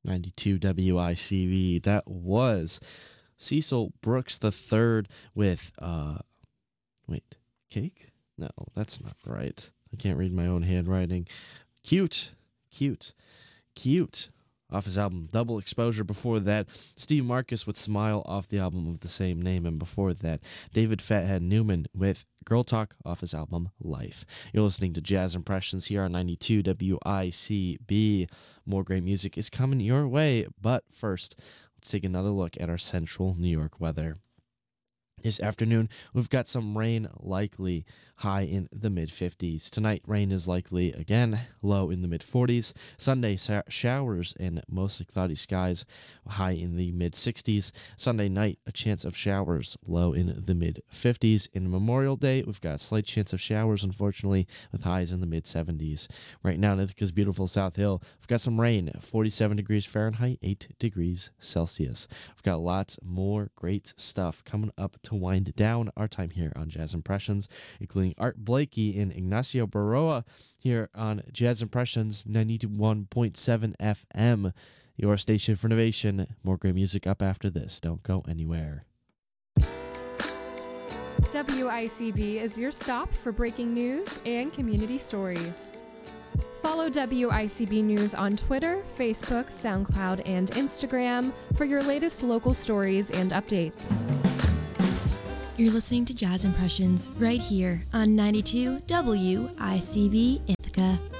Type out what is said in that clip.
92 WICV. That was Cecil Brooks III with, Cake? No, that's not right. I can't read my own handwriting. Cute. Off his album Double Exposure. Before that, Steve Marcus with Smile off the album of the same name. And before that, David Fathead Newman with Girl Talk off his album Life. You're listening to Jazz Impressions here on 92 WICB. More great music is coming your way. But first, let's take another look at our central New York weather. This afternoon, we've got some rain likely, high in the mid-50s. Tonight, rain is likely again, low in the mid-40s. Sunday, showers and mostly cloudy skies, high in the mid-60s. Sunday night, a chance of showers, low in the mid-50s. In Memorial Day, we've got a slight chance of showers, unfortunately, with highs in the mid-70s. Right now, in Ithaca's beautiful South Hill, we've got some rain, 47 degrees Fahrenheit, 8 degrees Celsius. We've got lots more great stuff coming up to wind down our time here on Jazz Impressions, including Art Blakey and Ignacio Baroa here on Jazz Impressions 91.7 FM, your station for innovation. More great music up after this. Don't go anywhere. WICB is your stop for breaking news and community stories. Follow WICB News on Twitter, Facebook, SoundCloud, and Instagram for your latest local stories and updates. You're listening to Jazz Impressions right here on 92 WICB Ithaca.